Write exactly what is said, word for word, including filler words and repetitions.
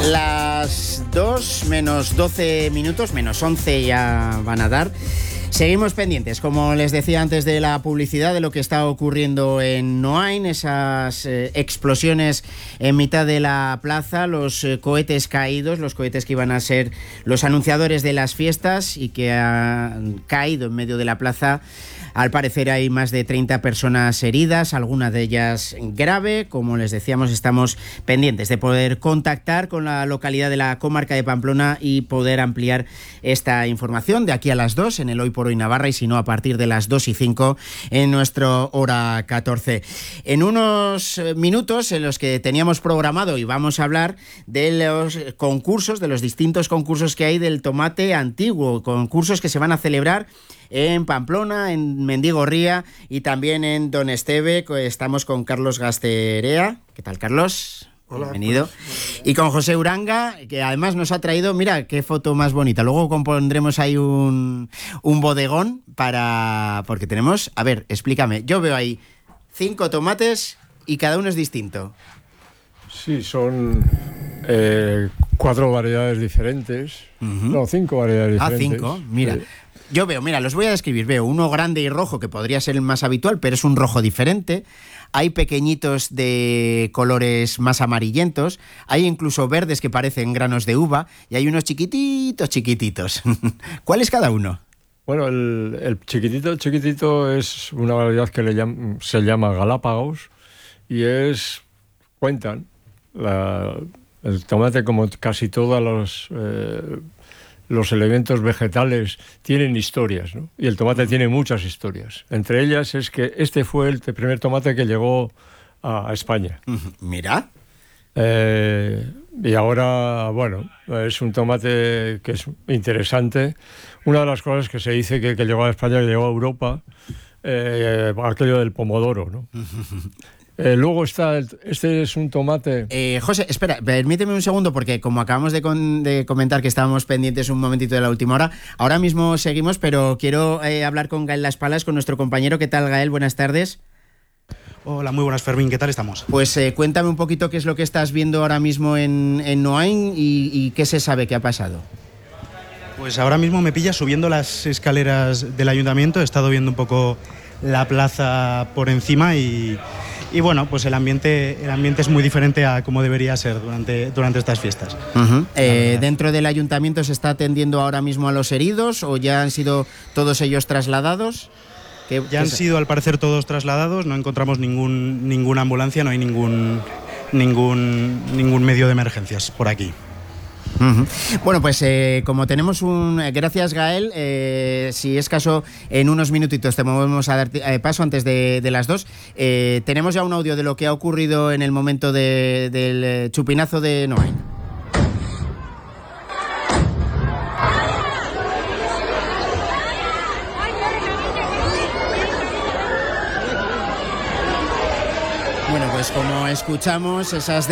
Las dos menos doce minutos, menos once ya van a dar. Seguimos pendientes, como les decía antes de la publicidad, de lo que está ocurriendo en Noain, esas eh, explosiones en mitad de la plaza, los eh, cohetes caídos, los cohetes que iban a ser los anunciadores de las fiestas y que han caído en medio de la plaza. Al parecer hay más de treinta personas heridas, algunas de ellas grave. Como les decíamos, estamos pendientes de poder contactar con la localidad de la comarca de Pamplona y poder ampliar esta información de aquí a las dos en el Hoy por Hoy Navarra, y si no, a partir de las dos y cinco en nuestro hora catorce. En unos minutos en los que teníamos programado y vamos a hablar de los concursos, de los distintos concursos que hay del tomate antiguo, concursos que se van a celebrar en Pamplona, en Mendigorría y también en Don Esteve. Estamos con Carlos Gasterea. ¿Qué tal, Carlos? Hola, bienvenido. Pues, y con José Uranga, que además nos ha traído, mira qué foto más bonita. Luego compondremos ahí un, un bodegón para... porque tenemos... A ver, explícame. Yo veo ahí cinco tomates y cada uno es distinto. Sí, son eh, cuatro variedades diferentes. Uh-huh. No, cinco variedades ah, diferentes. Ah, cinco, mira. Eh, Yo veo, mira, los voy a describir. Veo uno grande y rojo, que podría ser el más habitual, pero es un rojo diferente. Hay pequeñitos de colores más amarillentos. Hay incluso verdes que parecen granos de uva. Y hay unos chiquititos, chiquititos. ¿Cuál es cada uno? Bueno, el, el chiquitito, chiquitito es una variedad que le llam, se llama Galápagos. Y es, cuentan, la, el tomate, como casi todos los... Eh, los elementos vegetales tienen historias, ¿no? Y el tomate tiene muchas historias. Entre ellas es que este fue el primer tomate que llegó a, a España. Mira. Eh, y ahora, bueno, es un tomate que es interesante. Una de las cosas que se dice que, que llegó a España, que llegó a Europa, eh, aquello del pomodoro, ¿no? Eh, luego está, el, este es un tomate... Eh, José, espera, permíteme un segundo, porque como acabamos de, con, de comentar que estábamos pendientes un momentito de la última hora, ahora mismo seguimos, pero quiero eh, hablar con Gael Las Palas, con nuestro compañero. ¿Qué tal, Gael? Buenas tardes. Hola, muy buenas, Fermín. ¿Qué tal estamos? Pues eh, cuéntame un poquito qué es lo que estás viendo ahora mismo en, en Noain y, y qué se sabe que ha pasado. Pues ahora mismo me pillas subiendo las escaleras del ayuntamiento. He estado viendo un poco la plaza por encima y... Y bueno, pues el ambiente, el ambiente es muy diferente a como debería ser durante, durante estas fiestas. Uh-huh. Eh, ¿Dentro del ayuntamiento se está atendiendo ahora mismo a los heridos o ya han sido todos ellos trasladados? ¿Qué, ya han sido, al parecer, todos trasladados. No encontramos ningún, ninguna ambulancia, no hay ningún, ningún, ningún medio de emergencias por aquí. Uh-huh. Bueno, pues eh, como tenemos un... Gracias, Gael. Eh, si es caso, en unos minutitos te movemos a dar eh, paso antes de, de las dos. Eh, tenemos ya un audio de lo que ha ocurrido en el momento de, del chupinazo de Noain. Bueno, pues como escuchamos, esas